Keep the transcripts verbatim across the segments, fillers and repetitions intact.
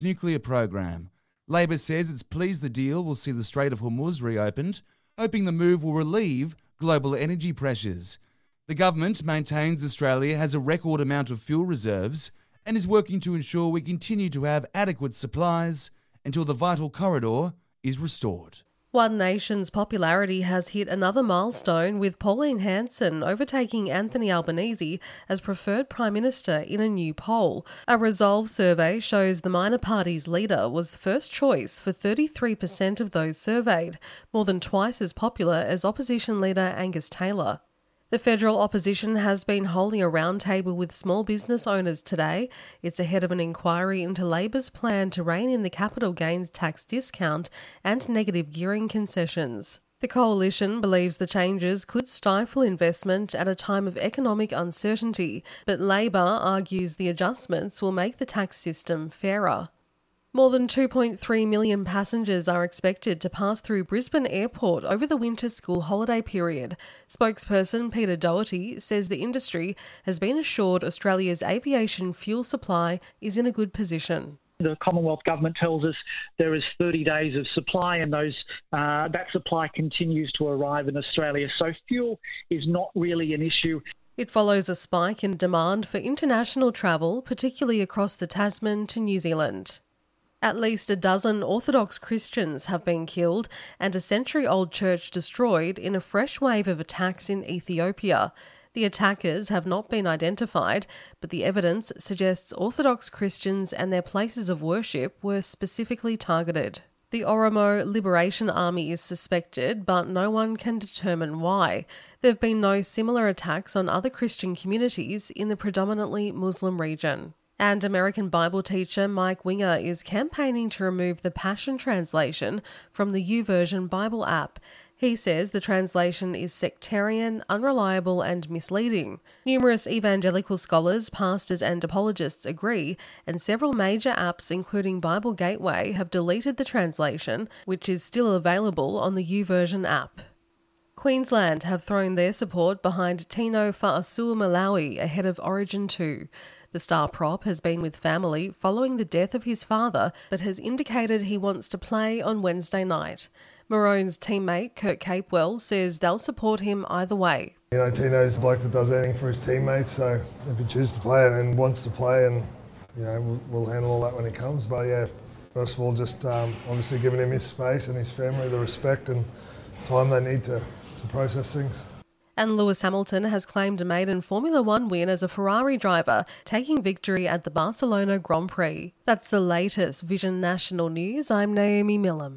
nuclear program. Labor says it's pleased the deal will see the Strait of Hormuz reopened, hoping the move will relieve global energy pressures. The government maintains Australia has a record amount of fuel reserves and is working to ensure we continue to have adequate supplies until the vital corridor is restored. One Nation's popularity has hit another milestone, with Pauline Hanson overtaking Anthony Albanese as preferred Prime Minister in a new poll. A Resolve survey shows the minor party's leader was the first choice for thirty-three percent of those surveyed, more than twice as popular as opposition leader Angus Taylor. The federal opposition has been holding a roundtable with small business owners today. It's ahead of an inquiry into Labor's plan to rein in the capital gains tax discount and negative gearing concessions. The coalition believes the changes could stifle investment at a time of economic uncertainty, but Labor argues the adjustments will make the tax system fairer. More than two point three million passengers are expected to pass through Brisbane Airport over the winter school holiday period. Spokesperson Peter Doherty says the industry has been assured Australia's aviation fuel supply is in a good position. The Commonwealth Government tells us there is thirty days of supply, and those uh, that supply continues to arrive in Australia. So fuel is not really an issue. It follows a spike in demand for international travel, particularly across the Tasman to New Zealand. At least a dozen Orthodox Christians have been killed and a century-old church destroyed in a fresh wave of attacks in Ethiopia. The attackers have not been identified, but the evidence suggests Orthodox Christians and their places of worship were specifically targeted. The Oromo Liberation Army is suspected, but no one can determine why. There have been no similar attacks on other Christian communities in the predominantly Muslim region. And American Bible teacher Mike Winger is campaigning to remove the Passion Translation from the YouVersion Bible app. He says the translation is sectarian, unreliable and misleading. Numerous evangelical scholars, pastors and apologists agree, and several major apps including Bible Gateway have deleted the translation, which is still available on the YouVersion app. Queensland have thrown their support behind Tino Fa'asuamaleaui ahead of Origin two. The star prop has been with family following the death of his father, but has indicated he wants to play on Wednesday night. Maroon's teammate Kurt Capewell says they'll support him either way. You know, Tino's a bloke that does anything for his teammates, so if he chooses to play and wants to play, and you know, we'll, we'll handle all that when he comes. But yeah, first of all, just um, obviously giving him his space and his family the respect and time they need to, to process things. And Lewis Hamilton has claimed a maiden Formula One win as a Ferrari driver, taking victory at the Barcelona Grand Prix. That's the latest Vision National News. I'm Naomi Millam.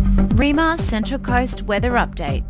REMA Central Coast Weather Update.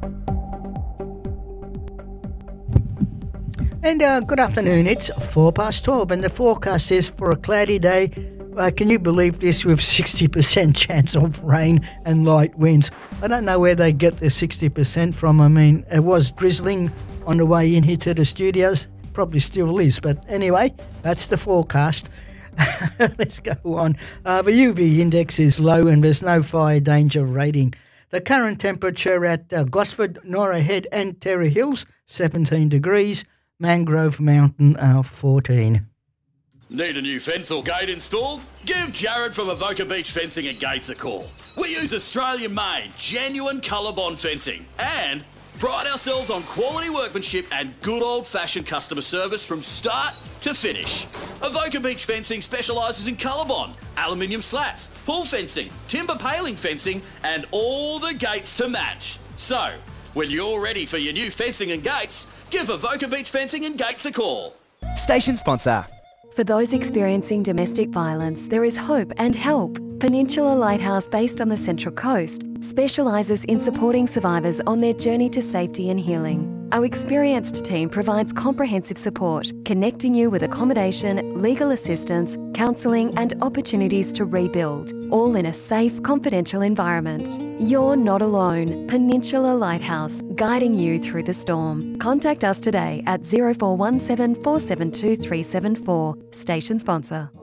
And uh, good afternoon. It's four past twelve and the forecast is for a cloudy day. Uh, can you believe this, with sixty percent chance of rain and light winds? I don't know where they get the sixty percent from. I mean, it was drizzling on the way in here to the studios. Probably still is. But anyway, that's the forecast. Let's go on. Uh, the U V index is low and there's no fire danger rating. The current temperature at uh, Gosford, Norah Head and Terror Hills, seventeen degrees. Mangrove Mountain, uh, fourteen. Need a new fence or gate installed? Give Jared from Avoca Beach Fencing and Gates a call. We use Australian-made, genuine ColourBond fencing and pride ourselves on quality workmanship and good old-fashioned customer service from start to finish. Avoca Beach Fencing specialises in ColourBond, aluminium slats, pool fencing, timber paling fencing and all the gates to match. So, when you're ready for your new fencing and gates, give Avoca Beach Fencing and Gates a call. Station sponsor. For those experiencing domestic violence, there is hope and help. Peninsula Lighthouse, based on the Central Coast, specialises in supporting survivors on their journey to safety and healing. Our experienced team provides comprehensive support, connecting you with accommodation, legal assistance, counselling and opportunities to rebuild, all in a safe, confidential environment. You're not alone. Peninsula Lighthouse, guiding you through the storm. Contact us today at zero four one seven, four seven two, three seven four. Station sponsor.